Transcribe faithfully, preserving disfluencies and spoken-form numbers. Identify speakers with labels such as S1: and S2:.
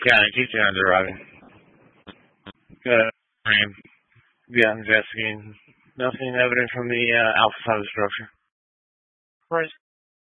S1: County, teaching under driving. Good. Name. Yeah, investigating. Nothing evident from the uh, alpha side of the structure.
S2: Right.